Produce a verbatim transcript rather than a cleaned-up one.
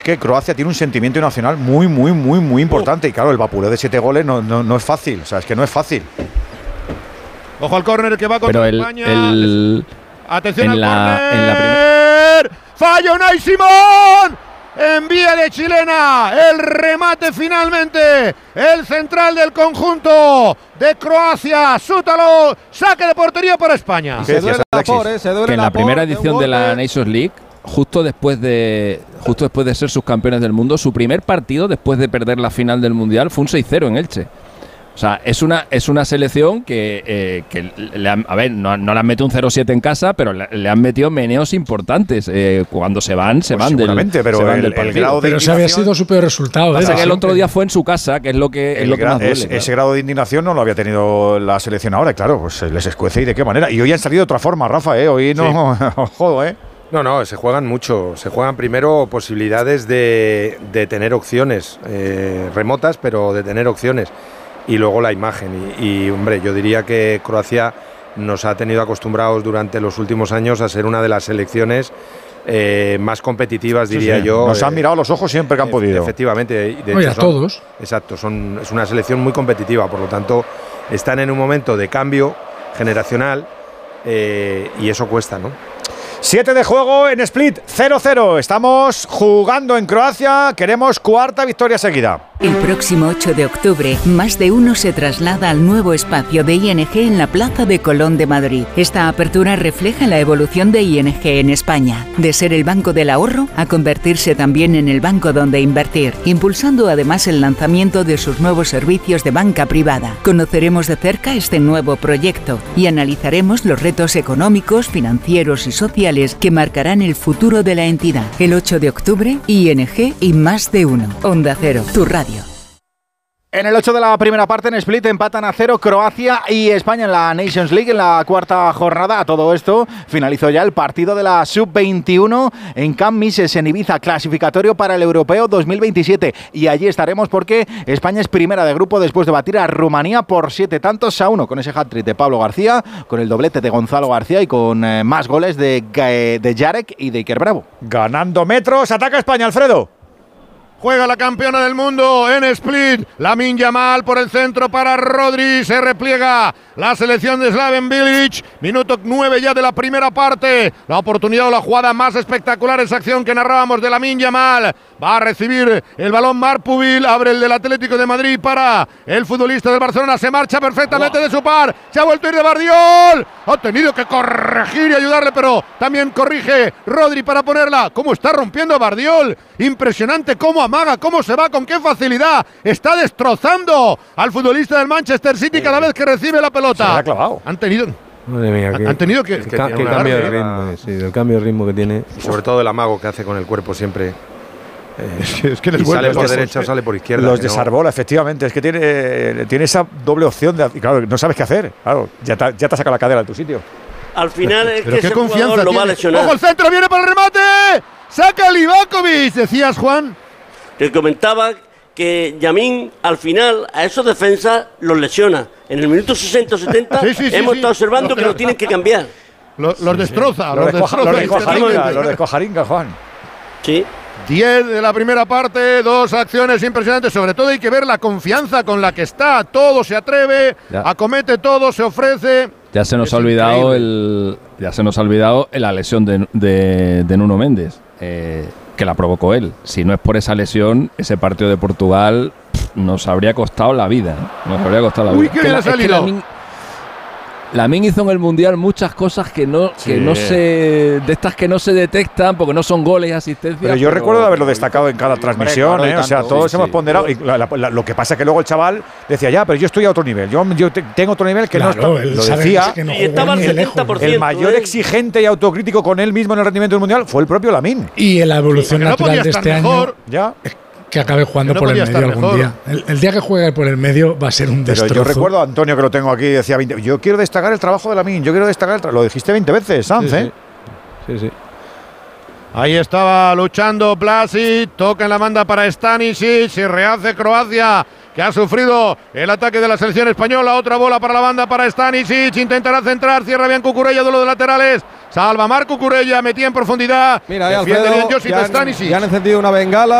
que Croacia tiene un sentimiento nacional muy, muy, muy, muy importante. Y claro, el vapuleo de siete goles no, no, no es fácil. O sea, es que no es fácil. Ojo al córner que va contra el, España. El, Atención en al la, córner. En la primera. ¡Fallo Unai Simón! Envía de chilena. El remate finalmente. El central del conjunto de Croacia. Sútalo. Saque de portería para España. Se duele la por, eh, se duele que en la la primera por, edición de la Nations League, justo después de justo después de ser subcampeones del mundo, su primer partido después de perder la final del Mundial fue un seis cero en Elche. O sea, es una es una selección que, eh, que le han, a ver, no, no le han metido un cero siete en casa, pero le, le han metido meneos importantes. Eh, cuando se van, se pues van del, pero se van el, del el grado de Pero ese había sido su peor resultado. Pasa ¿eh? que el otro día fue en su casa, que es lo que, es lo que más duele. Es, claro. Ese grado de indignación no lo había tenido la selección ahora, claro, pues les escuece y de qué manera. Y hoy han salido de otra forma, Rafa, ¿eh? Hoy no, sí. Jodo, ¿eh? No, no, se juegan mucho. Se juegan primero posibilidades de, de tener opciones eh, remotas, pero de tener opciones. Y luego la imagen. Y, y, hombre, yo diría que Croacia nos ha tenido acostumbrados durante los últimos años a ser una de las selecciones eh, más competitivas, diría sí, sí. yo. Nos eh, han mirado los ojos siempre que han podido. Efectivamente. De Oye, hecho, a son, todos. Exacto, son, es una selección muy competitiva. Por lo tanto, están en un momento de cambio generacional eh, y eso cuesta, ¿no? siete de juego en Split, cero cero. Estamos jugando en Croacia. Queremos cuarta victoria seguida. El próximo ocho de octubre, Más de Uno se traslada al nuevo espacio de I N G en la Plaza de Colón de Madrid. Esta apertura refleja la evolución de I N G en España, de ser el banco del ahorro a convertirse también en el banco donde invertir, impulsando además el lanzamiento de sus nuevos servicios de banca privada. Conoceremos de cerca este nuevo proyecto y analizaremos los retos económicos, financieros y sociales que marcarán el futuro de la entidad. El ocho de octubre, I N G y Más de Uno. Onda Cero, tu radio. En el ocho de la primera parte, en Split, empatan a cero Croacia y España en la Nations League en la cuarta jornada. A todo esto finalizó ya el partido de la sub veintiuno en Camp Mises en Ibiza, clasificatorio para el Europeo dos mil veintisiete. Y allí estaremos porque España es primera de grupo después de batir a Rumanía por siete tantos a uno, con ese hat-trick de Pablo García, con el doblete de Gonzalo García y con eh, más goles de, de Jarek y de Iker Bravo. Ganando metros, ataca España, Alfredo. Juega la campeona del mundo en Split. Lamine Yamal por el centro para Rodri. Se repliega la selección de Slaven Bilic. Minuto nueve ya de la primera parte. La oportunidad o la jugada más espectacular, esa acción que narrábamos de Lamine Yamal. Va a recibir el balón Marpubil. Abre el del Atlético de Madrid para el futbolista del Barcelona. Se marcha perfectamente de su par. Se ha vuelto a ir de Bardiol. Ha tenido que corregir y ayudarle, pero también corrige Rodri para ponerla. ¿Cómo está rompiendo a Bardiol? Impresionante cómo amaga, cómo se va, con qué facilidad. Está destrozando al futbolista del Manchester City cada vez que recibe la pelota. Se la ha clavado. Han tenido... Madre mía, que, han tenido que... que, que cambio de ritmo, sí, del cambio de ritmo que tiene. Y sobre todo el amago que hace con el cuerpo siempre. Eh, es que y sale por derecha o sale por izquierda. Los desarbola, no. Efectivamente. Es que tiene, tiene esa doble opción. De, claro, no sabes qué hacer. Claro, ya te, ya te saca la cadera de tu sitio. Al final es Pero que qué ese confianza jugador lo tiene. va a lesionar. ¡Ojo, el centro! ¡Viene para el remate! ¡Saca Livakovic! Decías, Juan. Te comentaba que Yamín al final a esos defensas los lesiona. En el minuto sesenta setenta sí, sí, sí, hemos sí. estado observando los que lo tienen que cambiar. Los, los destroza, los, los destroza. Los de Cojaringa, los de Cojaringa, Juan. Sí. diez de la primera parte, dos acciones impresionantes. Sobre todo hay que ver la confianza con la que está. Todo se atreve, ya. acomete todo, se ofrece. Ya se nos es ha olvidado el, ya se nos ha olvidado la lesión de, de, de Nuno Méndez. Eh, que la provocó él. Si no es por esa lesión, ese partido de Portugal pff, nos habría costado la vida. ¿eh? Nos habría costado la Uy, vida. ¿qué bien ha salido? Lamine, Lamine hizo en el Mundial muchas cosas que no, sí. que no se, de estas que no se detectan porque no son goles y asistencias. Pero yo pero, recuerdo de haberlo destacado en cada transmisión, hombre, claro, ¿eh? O sea, todos sí, hemos sí. ponderado. Y la, la, la, lo que pasa es que luego el chaval decía, ya, pero yo estoy a otro nivel. Yo, yo te, tengo otro nivel que claro, no está. Lo decía. Que no y estaba al setenta por ciento. El mayor exigente y autocrítico con él mismo en el rendimiento del Mundial fue el propio Lamine. Y en la evolución sí, natural no de este mejor. año. Ya. Que acabe jugando no por el medio algún mejor. día. El, el día que juegue por el medio va a ser un destrozo. Pero yo recuerdo a Antonio, que lo tengo aquí, decía veinte, yo quiero destacar el trabajo de Lamine, yo quiero destacar el trabajo. Lo dijiste veinte veces, Sanz, sí, ¿eh? Sí, sí. Ahí estaba luchando Vlasic, toca en la banda para Stanisic, se rehace Croacia, que ha sufrido el ataque de la selección española. Otra bola para la banda para Stanisic, intentará centrar, cierra bien Cucurella, duelo de laterales, salva Marc Cucurella, metía en profundidad. Mira, ahí defiende Alfredo, bien Josip ya han, Stanisic. ya han encendido una bengala.